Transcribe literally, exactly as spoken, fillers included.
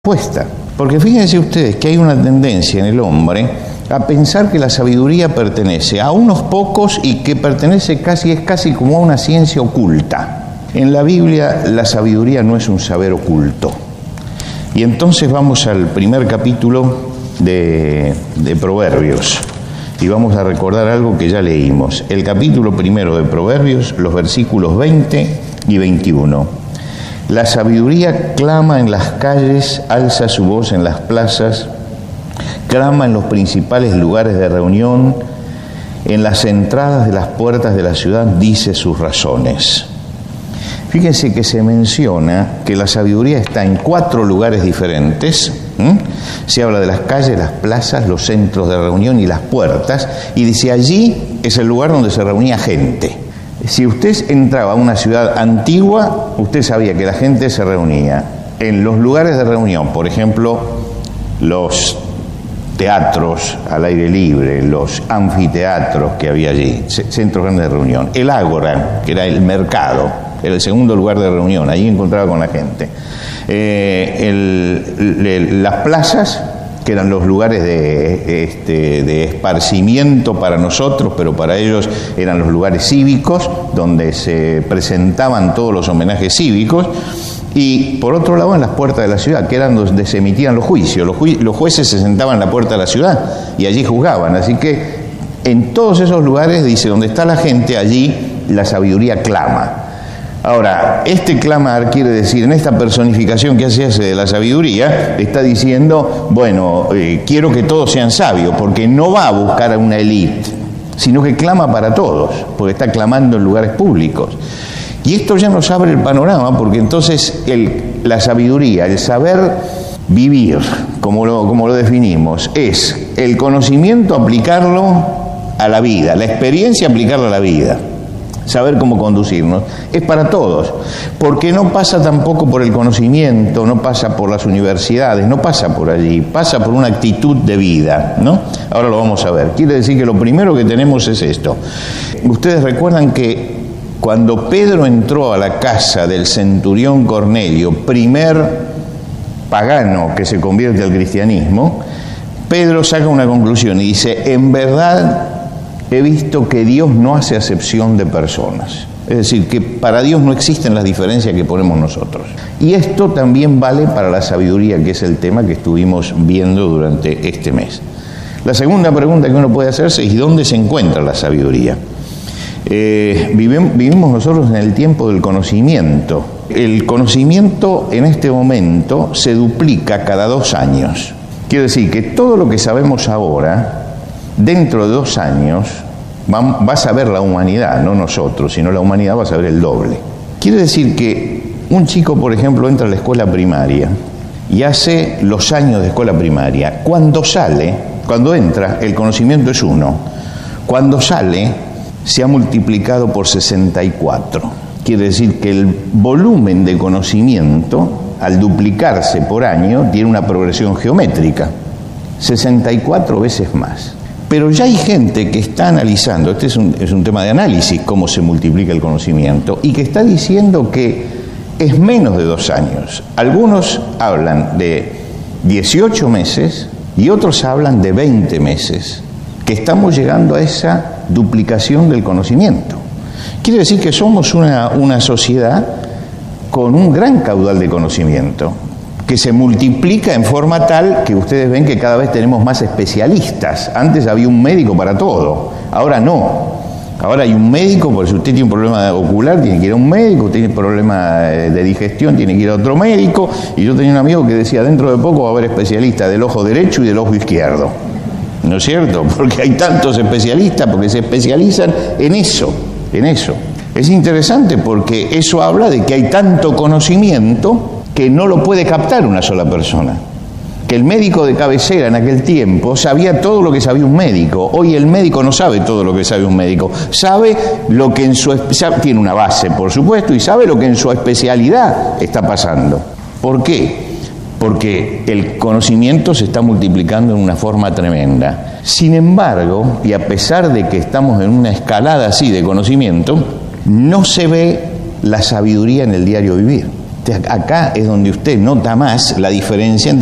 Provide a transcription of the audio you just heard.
puesta. Porque fíjense ustedes que hay una tendencia en el hombre a pensar que la sabiduría pertenece a unos pocos y que pertenece casi, es casi como a una ciencia oculta. En la Biblia la sabiduría no es un saber oculto. Y entonces vamos al primer capítulo de, de Proverbios y vamos a recordar algo que ya leímos. El capítulo primero de Proverbios, los versículos veinte y veintiuno. La sabiduría clama en las calles, alza su voz en las plazas, clama en los principales lugares de reunión, en las entradas de las puertas de la ciudad dice sus razones. Fíjense que se menciona que la sabiduría está en cuatro lugares diferentes. ¿Mm? Se habla de las calles, las plazas, los centros de reunión y las puertas, y dice allí es el lugar donde se reunía gente. Si usted entraba a una ciudad antigua, usted sabía que la gente se reunía en los lugares de reunión, por ejemplo, los teatros al aire libre, los anfiteatros que había allí, centros grandes de reunión, el ágora, que era el mercado, era el segundo lugar de reunión, allí encontraba con la gente, eh, el, el, las plazas, que eran los lugares de, este, de esparcimiento para nosotros, pero para ellos eran los lugares cívicos, donde se presentaban todos los homenajes cívicos, y por otro lado en las puertas de la ciudad, que eran donde se emitían los juicios. Los, ju- los jueces se sentaban en la puerta de la ciudad y allí juzgaban, así que en todos esos lugares, dice, donde está la gente, allí la sabiduría clama. Ahora, este clamar quiere decir, en esta personificación que se hace de la sabiduría, está diciendo, bueno, eh, quiero que todos sean sabios, porque no va a buscar a una élite, sino que clama para todos, porque está clamando en lugares públicos. Y esto ya nos abre el panorama, porque entonces el, la sabiduría, el saber vivir, como lo, como lo definimos, es el conocimiento aplicarlo a la vida, la experiencia aplicarla a la vida. Saber cómo conducirnos, es para todos, porque no pasa tampoco por el conocimiento, no pasa por las universidades, no pasa por allí, pasa por una actitud de vida, ¿no? Ahora lo vamos a ver. Quiere decir que lo primero que tenemos es esto. Ustedes recuerdan que cuando Pedro entró a la casa del centurión Cornelio, primer pagano que se convierte al cristianismo, Pedro saca una conclusión y dice, en verdad he visto que Dios no hace acepción de personas. Es decir, que para Dios no existen las diferencias que ponemos nosotros. Y esto también vale para la sabiduría, que es el tema que estuvimos viendo durante este mes. La segunda pregunta que uno puede hacerse es, ¿y dónde se encuentra la sabiduría? Eh, vivimos, vivimos nosotros en el tiempo del conocimiento. El conocimiento en este momento se duplica cada dos años. Quiere decir que todo lo que sabemos ahora, dentro de dos años va, va a saber la humanidad, no nosotros, sino la humanidad va a saber el doble. Quiere decir que un chico, por ejemplo, entra a la escuela primaria y hace los años de escuela primaria. Cuando sale, cuando entra, el conocimiento es uno. Cuando sale, se ha multiplicado por sesenta y cuatro. Quiere decir que el volumen de conocimiento, al duplicarse por año, tiene una progresión geométrica. sesenta y cuatro veces más. Pero ya hay gente que está analizando, este es un, es un tema de análisis, cómo se multiplica el conocimiento, y que está diciendo que es menos de dos años. Algunos hablan de dieciocho meses y otros hablan de veinte meses, que estamos llegando a esa duplicación del conocimiento. Quiere decir que somos una, una sociedad con un gran caudal de conocimiento, que se multiplica en forma tal que ustedes ven que cada vez tenemos más especialistas. Antes había un médico para todo, ahora no. Ahora hay un médico, porque si usted tiene un problema ocular, tiene que ir a un médico, tiene un problema de digestión, tiene que ir a otro médico. Y yo tenía un amigo que decía, dentro de poco va a haber especialistas del ojo derecho y del ojo izquierdo. ¿No es cierto? Porque hay tantos especialistas, porque se especializan en eso, en eso. Es interesante porque eso habla de que hay tanto conocimiento que no lo puede captar una sola persona. Que el médico de cabecera en aquel tiempo sabía todo lo que sabía un médico. Hoy el médico no sabe todo lo que sabe un médico. Sabe lo que en su... tiene una base, por supuesto, y sabe lo que en su especialidad está pasando. ¿Por qué? Porque el conocimiento se está multiplicando en una forma tremenda. Sin embargo, y a pesar de que estamos en una escalada así de conocimiento, no se ve la sabiduría en el diario vivir. Acá es donde usted nota más la diferencia entre